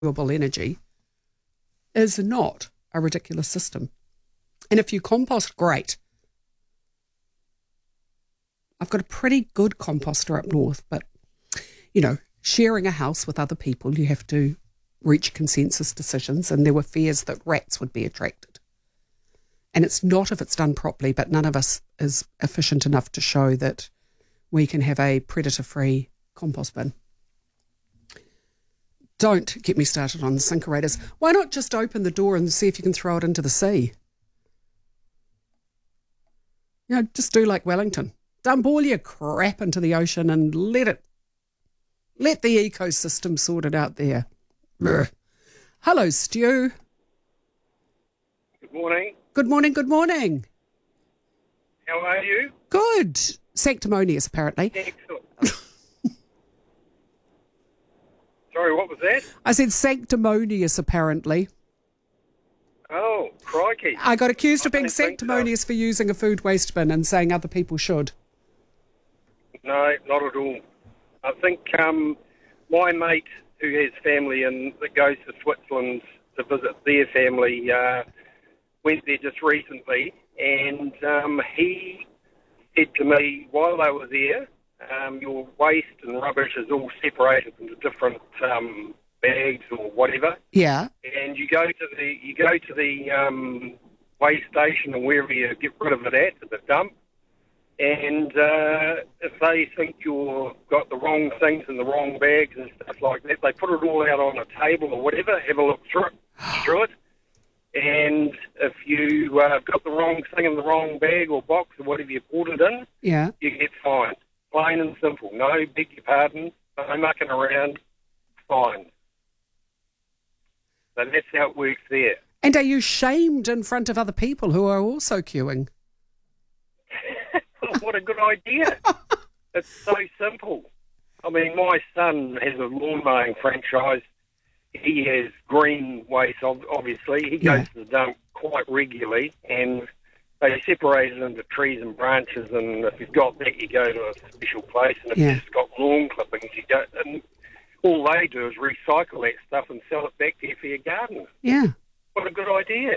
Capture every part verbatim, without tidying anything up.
renewable energy is not a ridiculous system. And if you compost, great. I've got a pretty good composter up north, but, you know, sharing a house with other people, you have to reach consensus decisions, and there were fears that rats would be attracted. And it's not if it's done properly, but none of us is efficient enough to show that we can have a predator-free compost bin. Don't get me started on the incinerators. Why not just open the door and see if you can throw it into the sea? You know, just do like Wellington. Dump all your crap into the ocean and let it, let the ecosystem sort it out there. Brr. Hello, Stu. Good morning. Good morning, good morning. How are you? Good. Sanctimonious, apparently. Excellent. Sorry, what was that? I said sanctimonious, apparently. Oh, crikey. I got accused of I being don't think sanctimonious so. for using a food waste bin and saying other people should. No, not at all. I think um, my mate who has family and that goes to Switzerland to visit their family uh, went there just recently, and um, he said to me while they were there, um, your waste and rubbish is all separated into different um, bags or whatever. Yeah. And you go to the you go to the um, waste station or wherever you get rid of it at, at the dump. And uh, if they think you've got the wrong things in the wrong bags and stuff like that, they put it all out on a table or whatever, have a look through it. Through it. And if you uh, got the wrong thing in the wrong bag or box or whatever you put it in, Yeah. you get fined. Plain and simple. No beg your pardon, no mucking around, fine. So that's how it works there. And are you shamed in front of other people who are also queuing? What a good idea. It's so simple. I mean, my son has a lawn mowing franchise. He has green waste, ob- obviously. He goes Yeah. to the dump quite regularly, and they separate it into trees and branches, and if you've got that, you go to a special place, and if Yeah. you've just got lawn clippings, you go... And all they do is recycle that stuff and sell it back there for your garden. Yeah. What a good idea.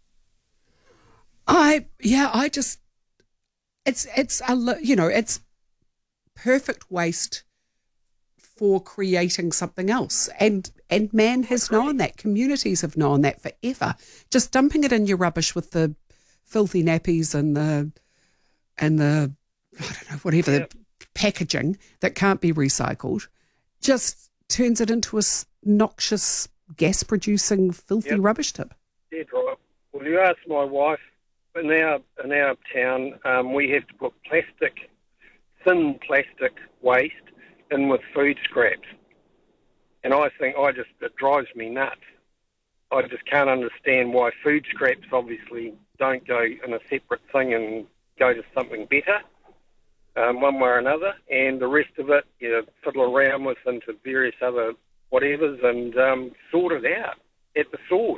I, yeah, I just, it's, it's, a, li- you know, it's perfect waste for creating something else. And, and man has known that. Communities have known that forever. Just dumping it in your rubbish with the filthy nappies and the, and the, I don't know, whatever, Yeah. the packaging that can't be recycled, just turns it into a s- noxious, gas-producing, filthy Yep. rubbish tip. Dead right. Well, you ask my wife, in our in our town, um, we have to put plastic, thin plastic waste in with food scraps. And I think, I just, it drives me nuts. I just can't understand why food scraps obviously don't go in a separate thing and go to something better, um, one way or another, and the rest of it you know, fiddle around with into various other whatevers and um, sort it out at the source.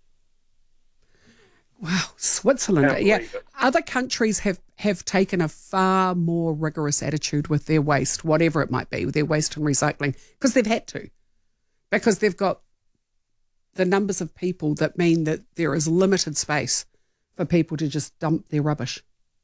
Wow, Switzerland. Can't Yeah, believe it. other countries have, have taken a far more rigorous attitude with their waste, whatever it might be, with their waste and recycling, because they've had to. Because they've got the numbers of people that mean that there is limited space for people to just dump their rubbish.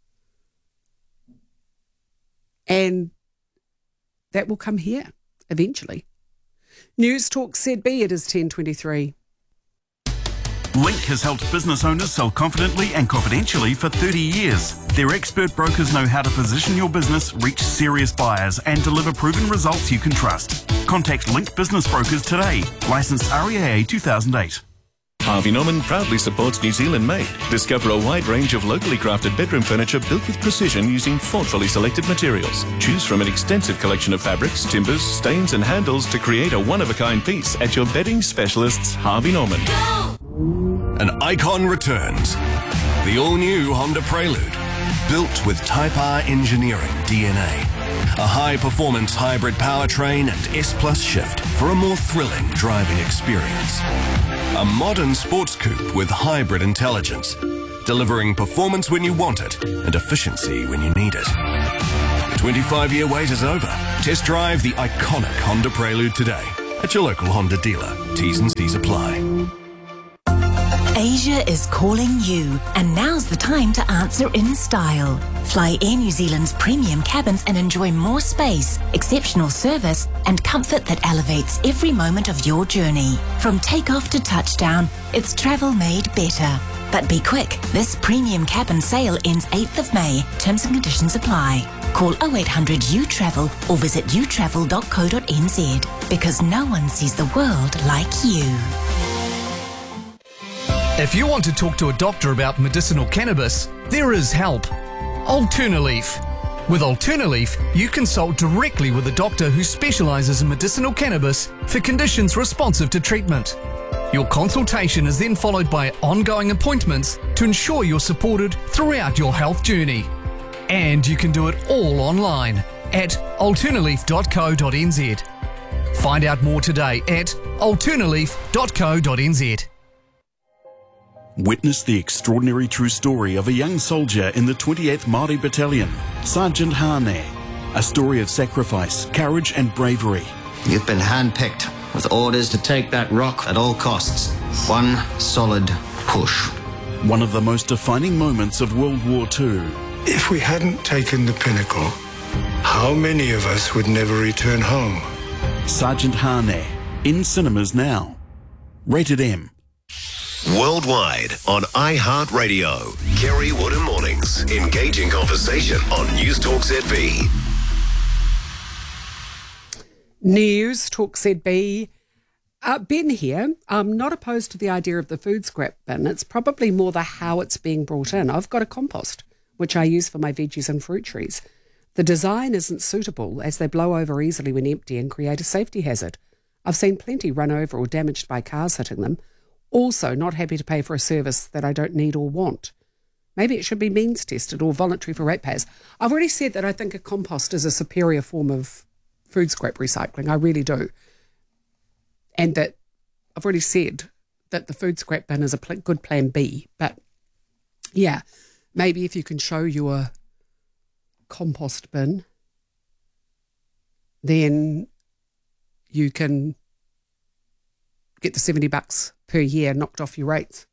And that will come here eventually. News Talk Z B, it is ten twenty-three. Link has helped business owners sell confidently and confidentially for thirty years. Their expert brokers know how to position your business, reach serious buyers, and deliver proven results you can trust. Contact Link Business Brokers today. Licensed R E A A two thousand eight. Harvey Norman proudly supports New Zealand Made. Discover a wide range of locally crafted bedroom furniture built with precision using thoughtfully selected materials. Choose from an extensive collection of fabrics, timbers, stains and handles to create a one-of-a-kind piece at your bedding specialists, Harvey Norman. An icon returns. The all-new Honda Prelude. Built with Type R engineering D N A. A high-performance hybrid powertrain and S Plus shift for a more thrilling driving experience. A modern sports coupe with hybrid intelligence, delivering performance when you want it and efficiency when you need it. The twenty-five year wait is over. Test drive the iconic Honda Prelude today at your local Honda dealer. T's and C's apply. Asia is calling you, and now's the time to answer in style. Fly Air New Zealand's premium cabins and enjoy more space, exceptional service, and comfort that elevates every moment of your journey. From takeoff to touchdown, it's travel made better. But be quick, this premium cabin sale ends eighth of May. Terms and conditions apply. Call oh eight hundred U travel or visit u travel dot co dot n z, because no one sees the world like you. If you want to talk to a doctor about medicinal cannabis, there is help. Alternaleaf. With Alternaleaf, you consult directly with a doctor who specialises in medicinal cannabis for conditions responsive to treatment. Your consultation is then followed by ongoing appointments to ensure you're supported throughout your health journey. And you can do it all online at alternaleaf dot co dot n z. Find out more today at alternaleaf dot co dot n z. Witness the extraordinary true story of a young soldier in the twenty-eighth Māori Battalion, Sergeant Hane. A story of sacrifice, courage and bravery. You've been handpicked with orders to take that rock at all costs. One solid push. One of the most defining moments of World War Two. If we hadn't taken the Pinnacle, how many of us would never return home? Sergeant Hane, in cinemas now. Rated M. Worldwide on iHeartRadio. Kerry Woodham Mornings. Engaging conversation on News Talk Z B. News Talk Z B. Uh, Ben here. I'm not opposed to the idea of the food scrap bin. It's probably more the how it's being brought in. I've got a compost, which I use for my veggies and fruit trees. The design isn't suitable as they blow over easily when empty and create a safety hazard. I've seen plenty run over or damaged by cars hitting them. Also, not happy to pay for a service that I don't need or want. Maybe it should be means tested or voluntary for ratepayers. I've already said that I think a compost is a superior form of food scrap recycling. I really do. And that I've already said that the food scrap bin is a pl- good plan B. But yeah, maybe if you can show your compost bin, then you can get the seventy bucks per year knocked off your rates.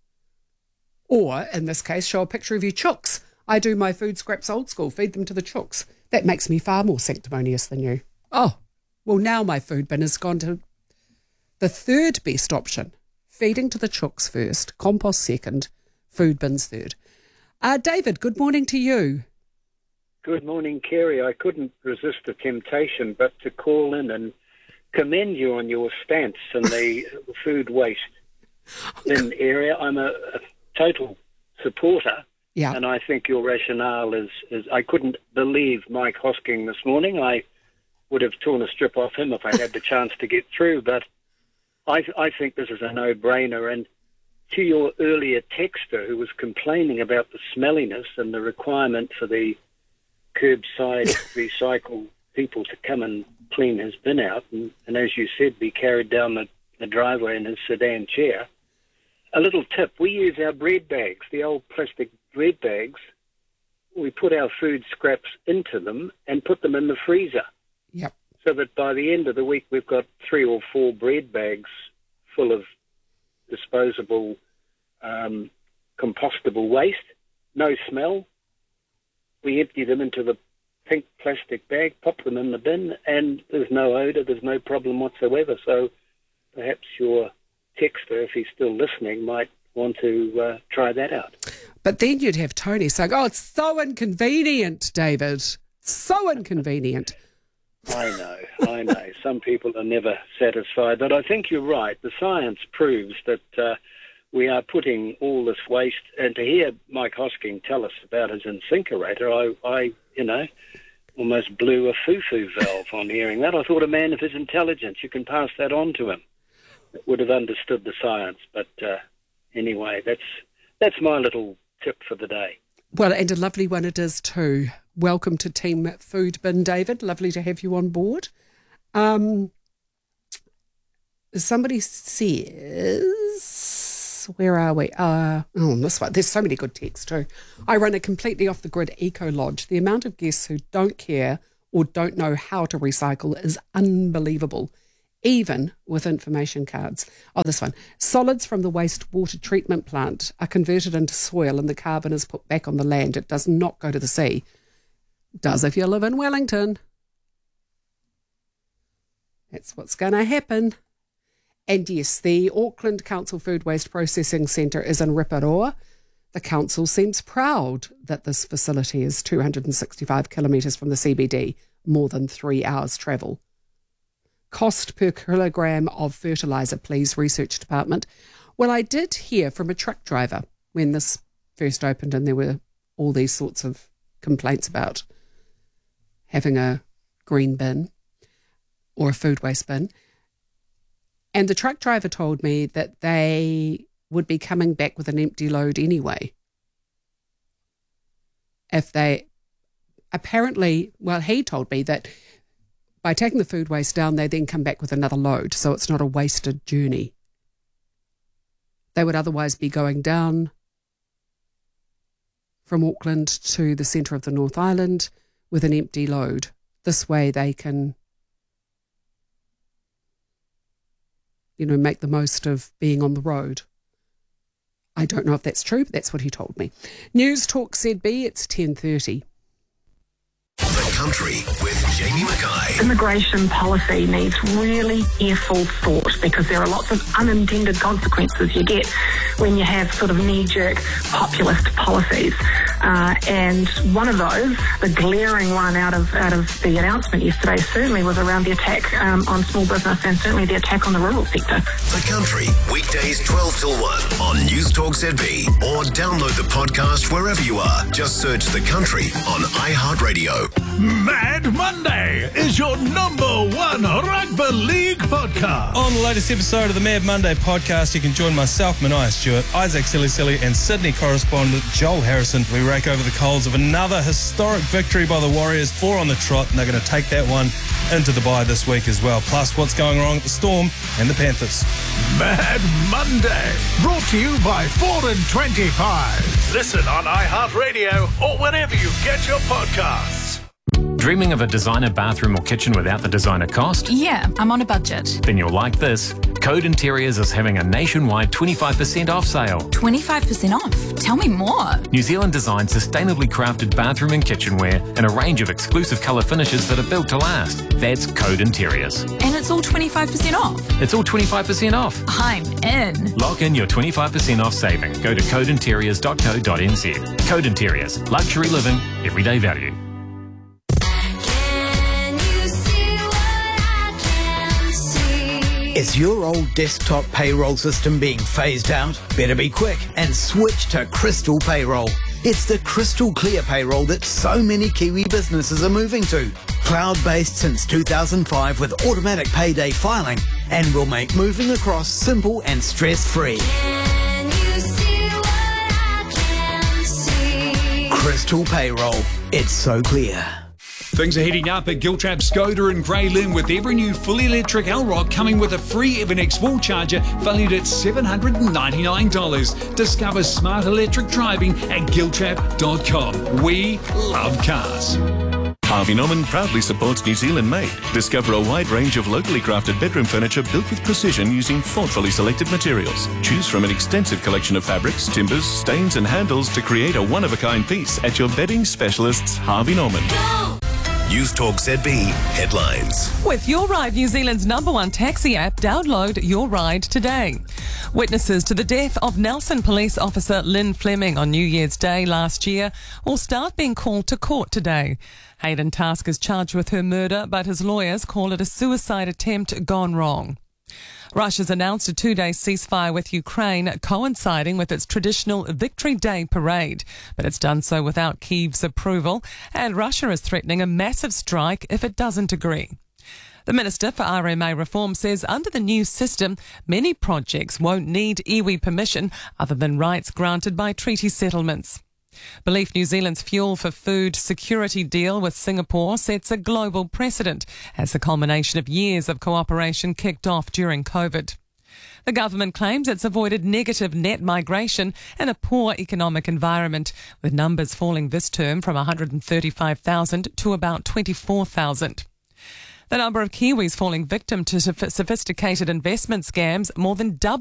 Or, in this case, show a picture of your chooks. I do my food scraps old school, feed them to the chooks. That makes me far more sanctimonious than you. Oh, well, now my food bin has gone to the third best option. Feeding to the chooks first, compost second, food bins third. Uh, David, good morning to you. Good morning, Kerry. I couldn't resist the temptation but to call in and commend you on your stance in the food waste in area. I'm a, a total supporter, yeah. And I think your rationale is, is... I couldn't believe Mike Hosking this morning. I would have torn a strip off him if I had the chance to get through, but I, I think this is a no-brainer. And to your earlier texter who was complaining about the smelliness and the requirement for the curbside recycle people to come and clean his bin out and, and as you said, be carried down the, the driveway in his sedan chair. A little tip, we use our bread bags, the old plastic bread bags. We put our food scraps into them and put them in the freezer. Yep. So that by the end of the week we've got three or four bread bags full of disposable, um, compostable waste, no smell. We empty them into the pink plastic bag, pop them in the bin, and there's no odour, there's no problem whatsoever. So perhaps your texter, if he's still listening, might want to uh, try that out. But then you'd have Tony saying, oh, it's so inconvenient, David. So inconvenient. I know, I know. Some people are never satisfied. But I think you're right. The science proves that uh, we are putting all this waste. And to hear Mike Hosking tell us about his incinerator, I, I you know, almost blew a foo-foo valve on hearing that. I thought a man of his intelligence, you can pass that on to him, would have understood the science. But uh, anyway, that's that's my little tip for the day. Well, and a lovely one it is too. Welcome to Team Food Bin, David. Lovely to have you on board. Um, somebody says, where are we? Uh, oh, this one. There's so many good texts too. I run a completely off-the-grid eco-lodge. The amount of guests who don't care or don't know how to recycle is unbelievable. even with information cards. Oh, this one. Solids from the wastewater treatment plant are converted into soil and the carbon is put back on the land. It does not go to the sea. Does if you live in Wellington. That's what's going to happen. And yes, the Auckland Council Food Waste Processing Centre is in Riparoa. The council seems proud that this facility is two hundred sixty-five kilometres from the C B D, more than three hours travel. Cost per kilogram of fertiliser, please, Research Department. Well, I did hear from a truck driver when this first opened and there were all these sorts of complaints about having a green bin or a food waste bin. And the truck driver told me that they would be coming back with an empty load anyway. If they, apparently, well, he told me that by taking the food waste down, they then come back with another load, so it's not a wasted journey. They would otherwise be going down from Auckland to the centre of the North Island with an empty load. This way they can, you know, make the most of being on the road. I don't know if that's true, but that's what he told me. News Talk Z B, it's ten thirty. The Country with Jamie Mackay. Immigration policy needs really careful thought because there are lots of unintended consequences you get when you have sort of knee-jerk populist policies. Uh, and one of those, the glaring one out of out of the announcement yesterday, certainly was around the attack um, on small business and certainly the attack on the rural sector. The Country, weekdays twelve till one on News Talk Z B or download the podcast wherever you are. Just search The Country on iHeartRadio. Mad Monday is your number one rugby league podcast. On the latest episode of the Mad Monday podcast, you can join myself, Mania Stewart, Isaac Silly Silly, and Sydney correspondent Joel Harrison. We rake over the coals of another historic victory by the Warriors, four on the trot, and they're going to take that one into the bye this week as well. Plus, what's going wrong at the Storm and the Panthers. Mad Monday, brought to you by four and twenty-five. Listen on iHeartRadio or wherever you get your podcasts. Dreaming of a designer bathroom or kitchen without the designer cost? Yeah, I'm on a budget. Then you'll like this. Code Interiors is having a nationwide twenty-five percent off sale. twenty-five percent off? Tell me more. New Zealand designed sustainably crafted bathroom and kitchenware in a range of exclusive colour finishes that are built to last. That's Code Interiors. And it's all twenty-five percent off? It's all twenty-five percent off. I'm in. Lock in your twenty-five percent off saving. Go to code interiors dot co dot n z. Code Interiors. Luxury living. Everyday value. Is your old desktop payroll system being phased out? Better be quick and switch to Crystal Payroll. It's the crystal clear payroll that so many Kiwi businesses are moving to. Cloud-based since two thousand five with automatic payday filing and will make moving across simple and stress-free. Can you see what I can see? Crystal Payroll. It's so clear. Things are heating up at Giltrap Skoda in Grey Lynn with every new fully electric L-Rock coming with a free Evernex wall charger valued at seven hundred ninety-nine dollars. Discover smart electric driving at giltrap dot com. We love cars. Harvey Norman proudly supports New Zealand Made. Discover a wide range of locally crafted bedroom furniture built with precision using thoughtfully selected materials. Choose from an extensive collection of fabrics, timbers, stains and handles to create a one-of-a-kind piece at your bedding specialists, Harvey Norman. Go! News Talk Z B headlines. With Your Ride, New Zealand's number one taxi app, download Your Ride today. Witnesses to the death of Nelson Police Officer Lynn Fleming on New Year's Day last year will start being called to court today. Hayden Task is charged with her murder, but his lawyers call it a suicide attempt gone wrong. Russia's announced a two-day ceasefire with Ukraine, coinciding with its traditional Victory Day parade. But it's done so without Kyiv's approval, and Russia is threatening a massive strike if it doesn't agree. The Minister for R M A Reform says under the new system, many projects won't need iwi permission other than rights granted by treaty settlements. Belief New Zealand's fuel for food security deal with Singapore sets a global precedent as the culmination of years of cooperation kicked off during COVID. The government claims it's avoided negative net migration and a poor economic environment, with numbers falling this term from one hundred thirty-five thousand to about twenty-four thousand. The number of Kiwis falling victim to soph- sophisticated investment scams more than doubled